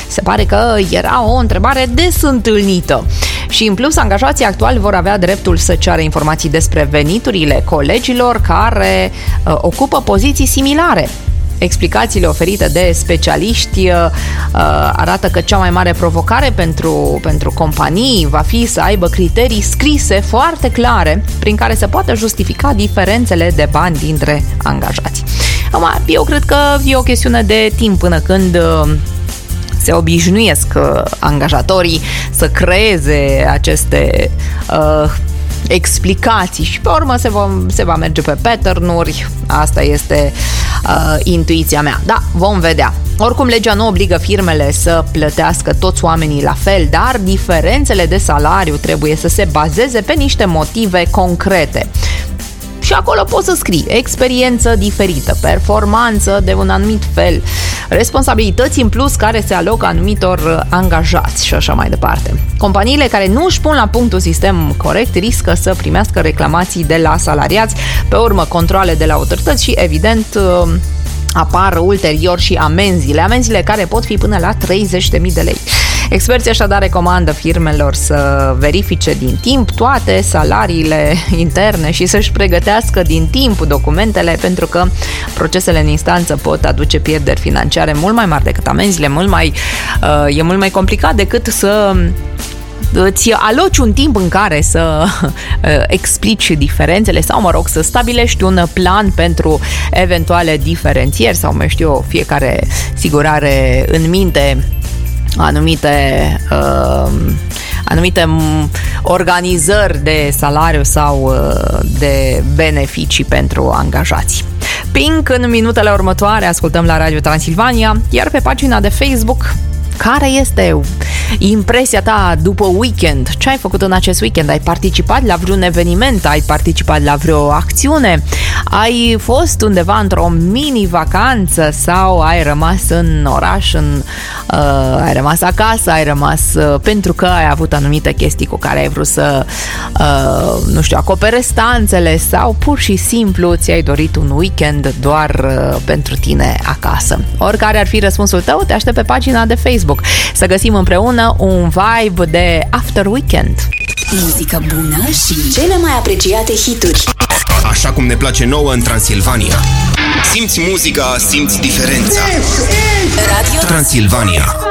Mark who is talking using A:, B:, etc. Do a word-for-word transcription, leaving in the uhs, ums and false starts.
A: Se pare că era o întrebare des întâlnită. Și în plus, angajații actuali vor avea dreptul să ceară informații despre veniturile colegilor care uh, ocupă poziții similare. Explicațiile oferite de specialiști uh, arată că cea mai mare provocare pentru, pentru companii va fi să aibă criterii scrise foarte clare prin care să poată justifica diferențele de bani dintre angajați. Acum, eu cred că e o chestiune de timp până când uh, se obișnuiesc uh, angajatorii să creeze aceste uh, explicații și pe urmă se va, se va merge pe pattern-uri. Asta este uh, intuiția mea. Da, vom vedea. Oricum, legea nu obligă firmele să plătească toți oamenii la fel, dar diferențele de salariu trebuie să se bazeze pe niște motive concrete. Și acolo poți să scrii experiență diferită, performanță de un anumit fel, responsabilități în plus care se alocă anumitor angajați și așa mai departe. Companiile care nu își pun la punct un sistem corect riscă să primească reclamații de la salariați, pe urmă controale de la autorități și, evident, apar ulterior și amenziile, amenziile care pot fi până la treizeci de mii de lei. Experții așadar recomandă firmelor să verifice din timp toate salariile interne și să-și pregătească din timp documentele, pentru că procesele în instanță pot aduce pierderi financiare mult mai mari decât amenziile, mult mai, uh, e mult mai complicat decât să îți aloci un timp în care să uh, explici diferențele sau, mă rog, să stabilești un plan pentru eventuale diferențieri sau, mai știu eu, fiecare sigur are în minte anumite uh, anumite organizări de salariu sau uh, de beneficii pentru angajați. Pink în minutele următoare, ascultăm la Radio Transilvania, iar pe pagina de Facebook, care este impresia ta după weekend? Ce ai făcut în acest weekend? Ai participat la vreun eveniment? Ai participat la vreo acțiune? Ai fost undeva într-o mini-vacanță sau ai rămas în oraș, în, uh, ai rămas acasă, ai rămas uh, pentru că ai avut anumite chestii cu care ai vrut să, uh, nu știu, acopere stanțele sau pur și simplu ți-ai dorit un weekend doar uh, pentru tine acasă? Oricare ar fi răspunsul tău, te aștept pe pagina de Facebook să găsim împreună un vibe de after weekend.
B: Muzică bună și cele mai apreciate hituri.
C: Așa cum ne place nouă în Transilvania. Simți muzica, simți diferența. Radio Transilvania.